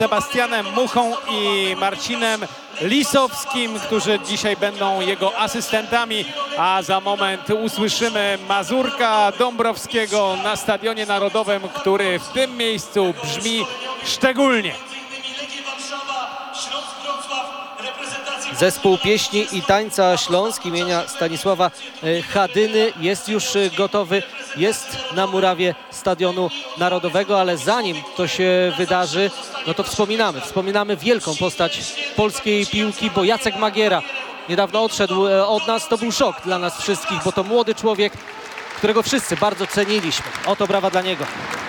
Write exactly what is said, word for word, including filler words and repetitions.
Sebastianem Muchą i Marcinem Lisowskim, którzy dzisiaj będą jego asystentami, a za moment usłyszymy Mazurka Dąbrowskiego na Stadionie Narodowym, który w tym miejscu brzmi szczególnie. Zespół pieśni i tańca Śląsk imienia Stanisława Hadyny jest już gotowy, jest na murawie Stadionu Narodowego, ale zanim to się wydarzy, no to wspominamy, wspominamy wielką postać polskiej piłki, bo Jacek Magiera niedawno odszedł od nas. To był szok dla nas wszystkich, bo to młody człowiek, którego wszyscy bardzo ceniliśmy. Oto brawa dla niego.